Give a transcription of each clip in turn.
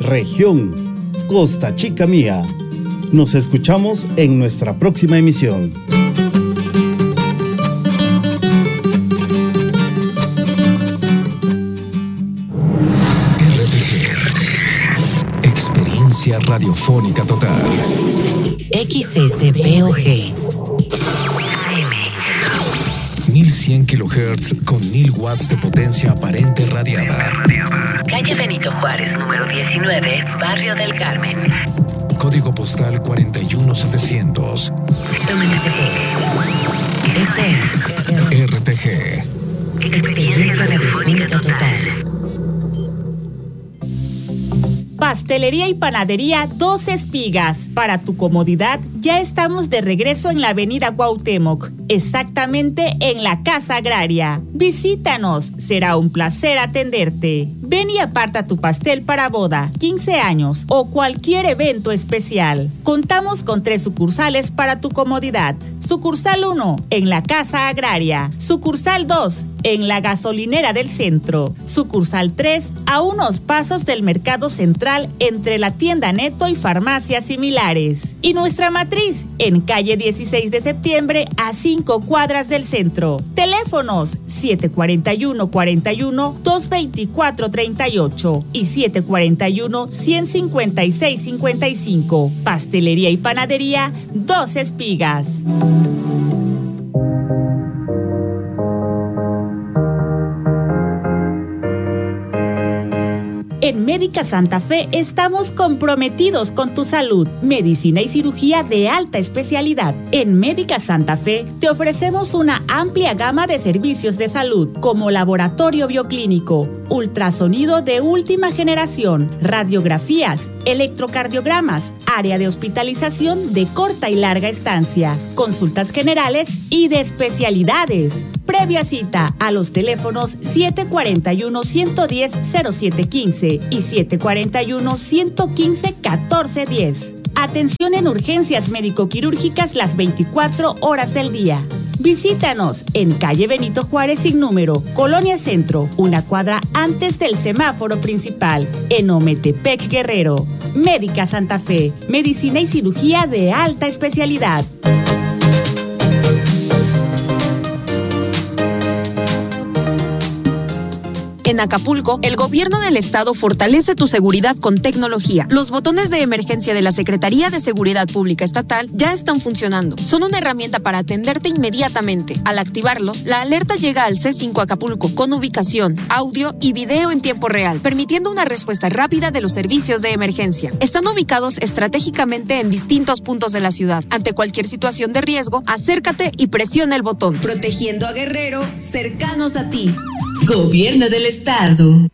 región, Costa Chica mía. Nos escuchamos en nuestra próxima emisión. Experiencia radiofónica total. XSPOG 1100 kHz con 1000 watts de potencia aparente radiada. Calle Benito Juárez, número 19, Barrio del Carmen. Código postal 41700. MNTP. Este es RTG. Experiencia radiofónica total. Pastelería y panadería Dos Espigas. Para tu comodidad, ya estamos de regreso en la avenida Cuauhtémoc, exactamente en la Casa Agraria. Visítanos, será un placer atenderte. Ven y aparta tu pastel para boda, 15 años o cualquier evento especial. Contamos con 3 sucursales para tu comodidad. Sucursal 1, en la Casa Agraria. Sucursal 2, en la gasolinera del centro. Sucursal 3, a unos pasos del mercado central entre la tienda Neto y farmacias similares. Y nuestra matriz, en calle 16 de septiembre, a 5 cuadras del centro. Teléfonos 741-41-224-38 y 741-156-55. Pastelería y panadería Dos Espigas. En Médica Santa Fe estamos comprometidos con tu salud. Medicina y cirugía de alta especialidad. En Médica Santa Fe te ofrecemos una amplia gama de servicios de salud, como laboratorio bioclínico, ultrasonido de última generación, radiografías, electrocardiogramas, área de hospitalización de corta y larga estancia, consultas generales y de especialidades. Previa cita a los teléfonos 741-110-0715 y 741-115-1410. Atención en urgencias médico-quirúrgicas las 24 horas del día. Visítanos en calle Benito Juárez sin número, Colonia Centro, una cuadra antes del semáforo principal, en Ometepec, Guerrero. Médica Santa Fe, medicina y cirugía de alta especialidad. En Acapulco, el gobierno del estado fortalece tu seguridad con tecnología. Los botones de emergencia de la Secretaría de Seguridad Pública Estatal ya están funcionando. Son una herramienta para atenderte inmediatamente. Al activarlos, la alerta llega al C5 Acapulco con ubicación, audio y video en tiempo real, permitiendo una respuesta rápida de los servicios de emergencia. Están ubicados estratégicamente en distintos puntos de la ciudad. Ante cualquier situación de riesgo, acércate y presiona el botón. Protegiendo a Guerrero, cercanos a ti. Gobierno del Estado.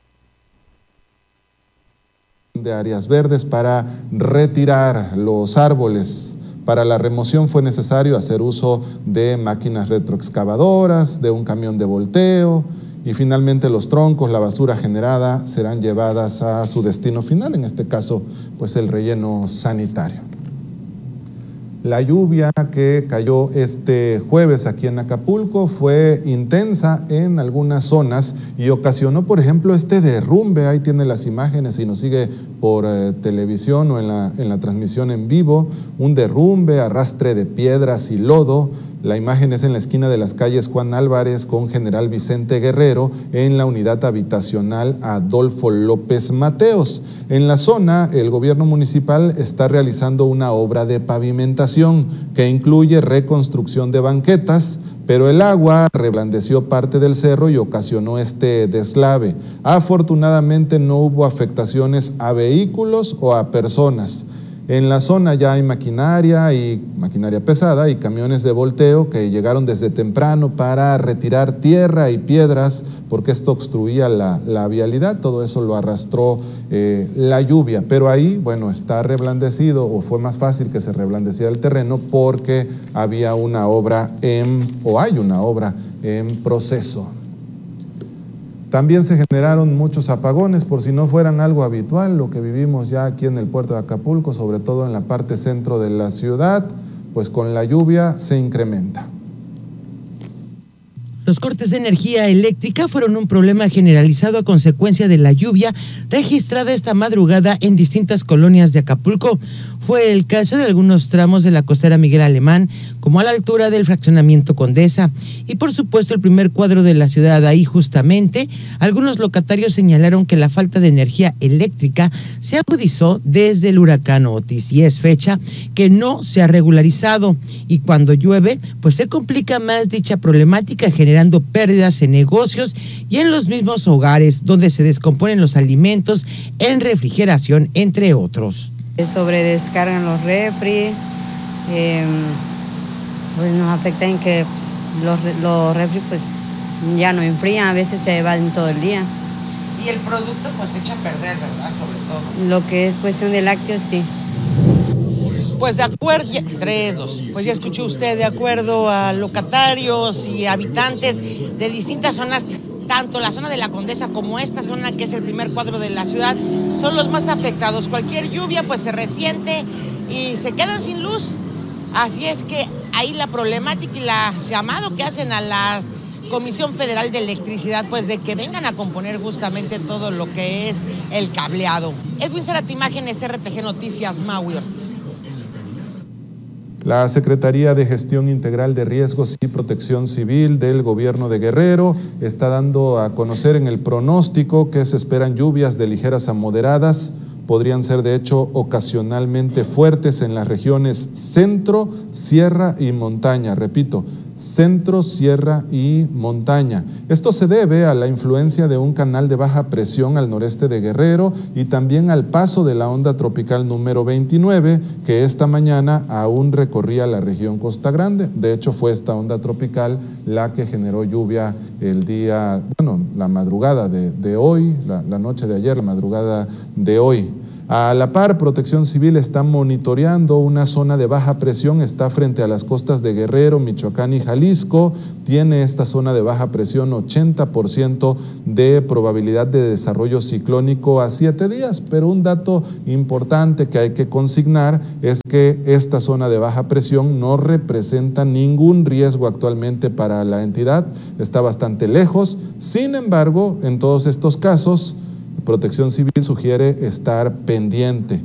De áreas verdes para retirar los árboles. Para la remoción fue necesario hacer uso de máquinas retroexcavadoras, de un camión de volteo y finalmente los troncos, la basura generada serán llevadas a su destino final, en este caso pues el relleno sanitario. La lluvia que cayó este jueves aquí en Acapulco fue intensa en algunas zonas y ocasionó, por ejemplo, este derrumbe. Ahí tiene las imágenes si nos sigue por televisión o en la transmisión en vivo. Un derrumbe, arrastre de piedras y lodo. La imagen es en la esquina de las calles Juan Álvarez con General Vicente Guerrero en la unidad habitacional Adolfo López Mateos. En la zona, el gobierno municipal está realizando una obra de pavimentación que incluye reconstrucción de banquetas, pero el agua reblandeció parte del cerro y ocasionó este deslave. Afortunadamente no hubo afectaciones a vehículos o a personas. En la zona ya hay maquinaria pesada y camiones de volteo que llegaron desde temprano para retirar tierra y piedras porque esto obstruía la vialidad. Todo eso lo arrastró la lluvia, pero ahí, bueno, está reblandecido o fue más fácil que se reblandeciera el terreno porque había una obra hay una obra en proceso. También se generaron muchos apagones, por si no fueran algo habitual, lo que vivimos ya aquí en el puerto de Acapulco, sobre todo en la parte centro de la ciudad, pues con la lluvia se incrementa. Los cortes de energía eléctrica fueron un problema generalizado a consecuencia de la lluvia registrada esta madrugada en distintas colonias de Acapulco. Fue el caso de algunos tramos de la costera Miguel Alemán, como a la altura del fraccionamiento Condesa. Y por supuesto el primer cuadro de la ciudad. Ahí justamente algunos locatarios señalaron que la falta de energía eléctrica se agudizó desde el huracán Otis y es fecha que no se ha regularizado. Y cuando llueve, pues se complica más dicha problemática, generando pérdidas en negocios y en los mismos hogares, donde se descomponen los alimentos en refrigeración, entre otros. Sobredescargan los refri, pues nos afecta en que los refri pues ya no enfrían, a veces se evaden todo el día. Y el producto pues se echa a perder, ¿verdad? Sobre todo. Lo que es cuestión de lácteos, sí. Pues de acuerdo, 3, 2, pues ya escuchó usted, de acuerdo a locatarios y habitantes de distintas zonas, tanto la zona de la Condesa como esta zona que es el primer cuadro de la ciudad, son los más afectados. Cualquier lluvia pues se resiente y se quedan sin luz. Así es que ahí la problemática y la llamado que hacen a la Comisión Federal de Electricidad, pues de que vengan a componer justamente todo lo que es el cableado. Edwin Zárate, Imágenes, RTG Noticias, Maui Ortiz. La Secretaría de Gestión Integral de Riesgos y Protección Civil del Gobierno de Guerrero está dando a conocer en el pronóstico que se esperan lluvias de ligeras a moderadas. Podrían ser de hecho ocasionalmente fuertes en las regiones centro, sierra y montaña. Repito, centro, sierra y montaña. Esto se debe a la influencia de un canal de baja presión al noreste de Guerrero y también al paso de la onda tropical número 29, que esta mañana aún recorría la región Costa Grande. De hecho, fue esta onda tropical la que generó lluvia el día, la madrugada de hoy, la noche de ayer, la madrugada de hoy. A la par, Protección Civil está monitoreando una zona de baja presión, está frente a las costas de Guerrero, Michoacán y Jalisco. Tiene esta zona de baja presión 80% de probabilidad de desarrollo ciclónico a 7 días, pero un dato importante que hay que consignar es que esta zona de baja presión no representa ningún riesgo actualmente para la entidad, está bastante lejos. Sin embargo, en todos estos casos, Protección Civil sugiere estar pendiente,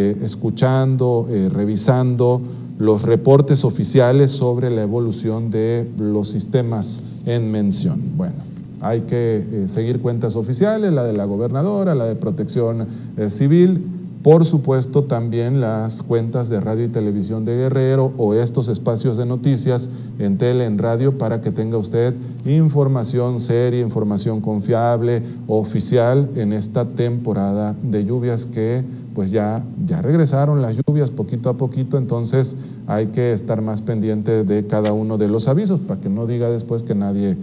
escuchando, revisando los reportes oficiales sobre la evolución de los sistemas en mención. Bueno, hay que seguir cuentas oficiales, la de la gobernadora, la de Protección Civil, por supuesto también las cuentas de Radio y Televisión de Guerrero o estos espacios de noticias en tele, en radio, para que tenga usted información seria, información confiable, oficial en esta temporada de lluvias que pues ya regresaron las lluvias poquito a poquito, entonces hay que estar más pendiente de cada uno de los avisos para que no diga después que nadie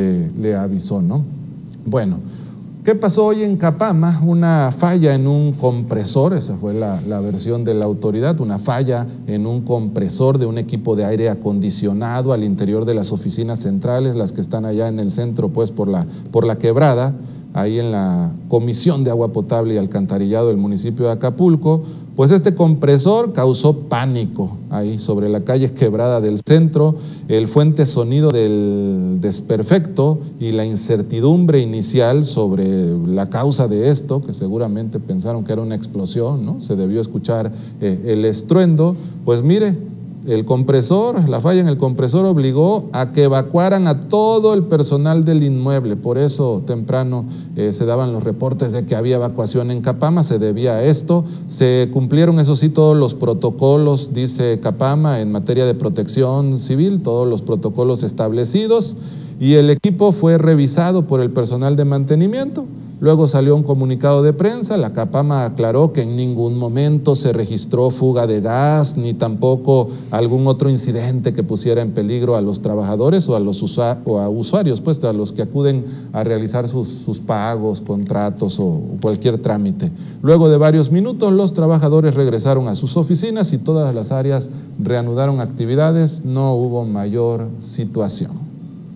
le avisó, ¿no? Bueno, ¿qué pasó hoy en Capama? Una falla en un compresor, esa fue la versión de la autoridad, una falla en un compresor de un equipo de aire acondicionado al interior de las oficinas centrales, las que están allá en el centro, pues por la quebrada, ahí en la Comisión de Agua Potable y Alcantarillado del municipio de Acapulco. Pues este compresor causó pánico ahí sobre la calle Quebrada del centro. El fuerte sonido del desperfecto y la incertidumbre inicial sobre la causa de esto, que seguramente pensaron que era una explosión, ¿no? Se debió escuchar el estruendo. Pues mire, la falla en el compresor obligó a que evacuaran a todo el personal del inmueble. Por eso temprano se daban los reportes de que había evacuación en Capama, se debía a esto. Se cumplieron, eso sí, todos los protocolos, dice Capama, en materia de protección civil, todos los protocolos establecidos, y el equipo fue revisado por el personal de mantenimiento. Luego salió un comunicado de prensa, la Capama aclaró que en ningún momento se registró fuga de gas, ni tampoco algún otro incidente que pusiera en peligro a los trabajadores o a usuarios, pues a los que acuden a realizar sus pagos, contratos o cualquier trámite. Luego de varios minutos, los trabajadores regresaron a sus oficinas y todas las áreas reanudaron actividades, no hubo mayor situación.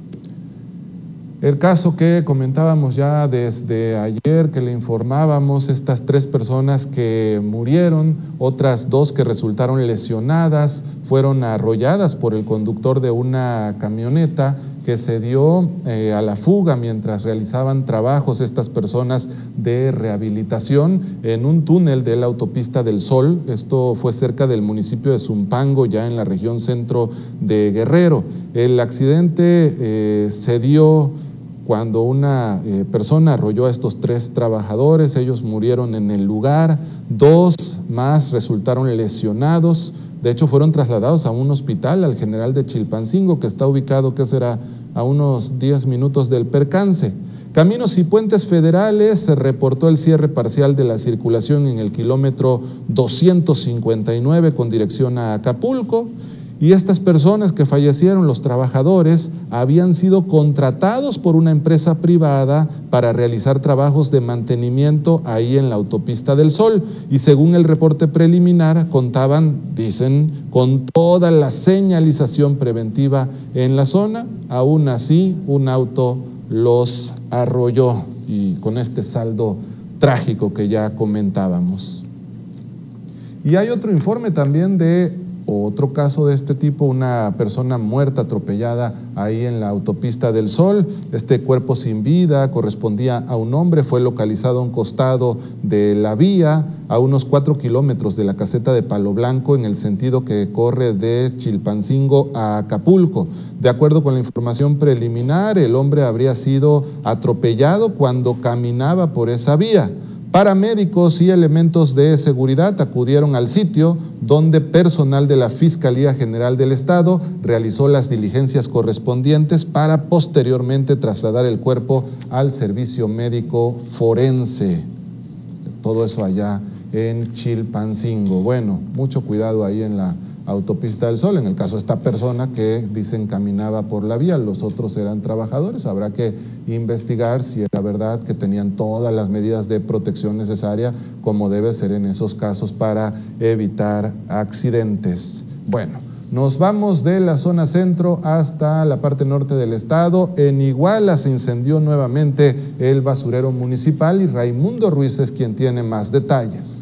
El caso que comentábamos ya desde ayer, que le informábamos, estas 3 personas que murieron, otras 2 que resultaron lesionadas, fueron arrolladas por el conductor de una camioneta que se dio a la fuga mientras realizaban trabajos estas personas de rehabilitación en un túnel de la Autopista del Sol. Esto fue cerca del municipio de Zumpango, ya en la región centro de Guerrero. El accidente se dio cuando una persona arrolló a estos 3 trabajadores. Ellos murieron en el lugar, 2 más resultaron lesionados. De hecho, fueron trasladados a un hospital, al General de Chilpancingo, que está ubicado, ¿qué será?, a unos 10 minutos del percance. Caminos y Puentes Federales se reportó el cierre parcial de la circulación en el kilómetro 259 con dirección a Acapulco. Y estas personas que fallecieron, los trabajadores, habían sido contratados por una empresa privada para realizar trabajos de mantenimiento ahí en la Autopista del Sol. Y según el reporte preliminar, contaban, dicen, con toda la señalización preventiva en la zona. Aún así, un auto los arrolló y con este saldo trágico que ya comentábamos. Y hay otro informe también de otro caso de este tipo, una persona muerta, atropellada ahí en la Autopista del Sol. Este cuerpo sin vida correspondía a un hombre, fue localizado a un costado de la vía, a unos 4 kilómetros de la caseta de Palo Blanco, en el sentido que corre de Chilpancingo a Acapulco. De acuerdo con la información preliminar, el hombre habría sido atropellado cuando caminaba por esa vía. Paramédicos y elementos de seguridad acudieron al sitio, donde personal de la Fiscalía General del Estado realizó las diligencias correspondientes para posteriormente trasladar el cuerpo al servicio médico forense. Todo eso allá en Chilpancingo. Bueno, mucho cuidado ahí en la Autopista del Sol. En el caso de esta persona que dicen caminaba por la vía, los otros eran trabajadores. Habrá que investigar si era verdad que tenían todas las medidas de protección necesaria, como debe ser en esos casos, para evitar accidentes. Bueno, nos vamos de la zona centro hasta la parte norte del estado. En Iguala se incendió nuevamente el basurero municipal y Raimundo Ruiz es quien tiene más detalles.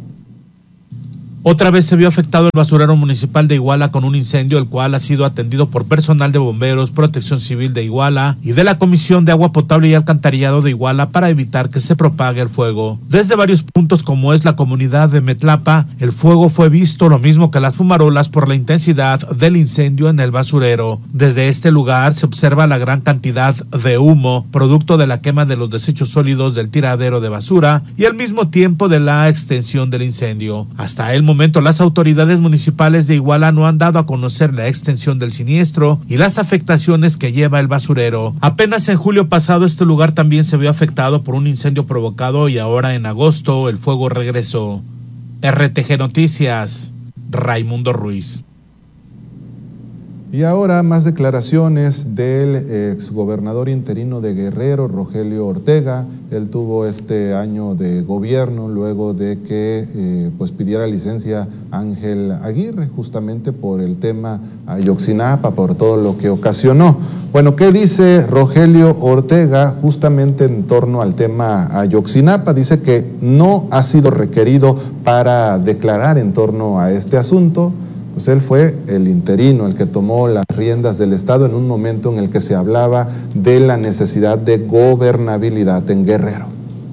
Otra vez se vio afectado el basurero municipal de Iguala con un incendio, el cual ha sido atendido por personal de bomberos, Protección Civil de Iguala y de la Comisión de Agua Potable y Alcantarillado de Iguala para evitar que se propague el fuego. Desde varios puntos, como es la comunidad de Metlapa, el fuego fue visto, lo mismo que las fumarolas, por la intensidad del incendio en el basurero. Desde este lugar se observa la gran cantidad de humo, producto de la quema de los desechos sólidos del tiradero de basura y al mismo tiempo de la extensión del incendio. Hasta el momento, las autoridades municipales de Iguala no han dado a conocer la extensión del siniestro y las afectaciones que lleva el basurero. Apenas en julio pasado este lugar también se vio afectado por un incendio provocado y ahora en agosto el fuego regresó. RTG Noticias, Raimundo Ruiz. Y ahora más declaraciones del exgobernador interino de Guerrero, Rogelio Ortega. Él tuvo este año de gobierno luego de que pidiera licencia Ángel Aguirre, justamente por el tema Ayotzinapa, por todo lo que ocasionó. Bueno, ¿qué dice Rogelio Ortega justamente en torno al tema Ayotzinapa? Dice que no ha sido requerido para declarar en torno a este asunto. Pues él fue el interino, el que tomó las riendas del Estado en un momento en el que se hablaba de la necesidad de gobernabilidad en Guerrero.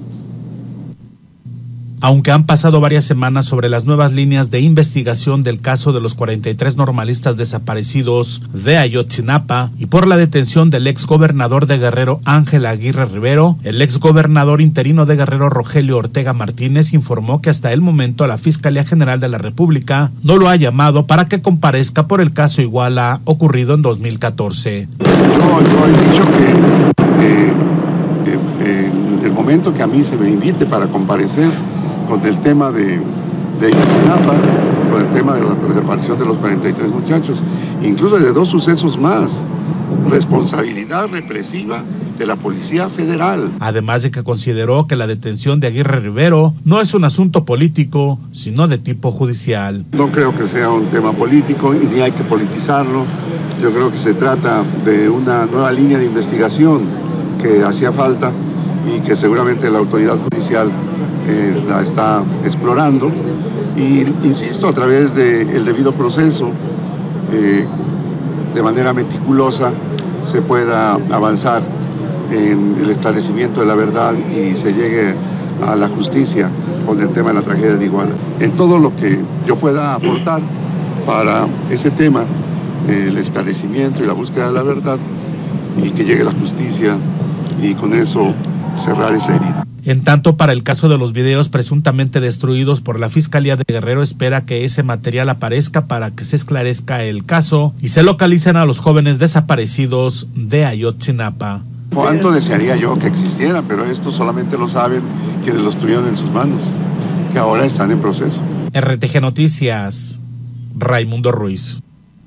Aunque han pasado varias semanas sobre las nuevas líneas de investigación del caso de los 43 normalistas desaparecidos de Ayotzinapa y por la detención del exgobernador de Guerrero, Ángel Aguirre Rivero, el exgobernador interino de Guerrero, Rogelio Ortega Martínez, informó que hasta el momento la Fiscalía General de la República no lo ha llamado para que comparezca por el caso Iguala ocurrido en 2014. Yo he dicho que en el momento que a mí se me invite para comparecer con el tema de Ayotzinapa, con el tema de la desaparición de los 43 muchachos, incluso de 2 sucesos más, responsabilidad represiva de la Policía Federal. Además de que consideró que la detención de Aguirre Rivero no es un asunto político, sino de tipo judicial. No creo que sea un tema político y ni hay que politizarlo. Yo creo que se trata de una nueva línea de investigación que hacía falta y que seguramente la autoridad judicial la está explorando y, insisto, a través del debido proceso, de manera meticulosa, se pueda avanzar en el esclarecimiento de la verdad y se llegue a la justicia con el tema de la tragedia de Iguala. En todo lo que yo pueda aportar para ese tema, el esclarecimiento y la búsqueda de la verdad, y que llegue la justicia y con eso cerrar esa herida. En tanto, para el caso de los videos presuntamente destruidos por la Fiscalía de Guerrero, espera que ese material aparezca para que se esclarezca el caso y se localicen a los jóvenes desaparecidos de Ayotzinapa. Cuánto desearía yo que existiera, pero esto solamente lo saben quienes los tuvieron en sus manos, que ahora están en proceso. RTG Noticias, Raimundo Ruiz.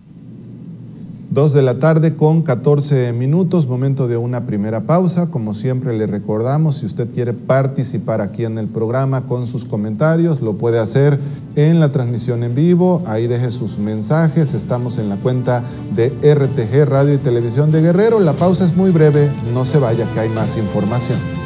2 de la tarde con 14 minutos, momento de una primera pausa. Como siempre le recordamos, si usted quiere participar aquí en el programa con sus comentarios, lo puede hacer en la transmisión en vivo, ahí deje sus mensajes. Estamos en la cuenta de RTG Radio y Televisión de Guerrero. La pausa es muy breve, no se vaya que hay más información.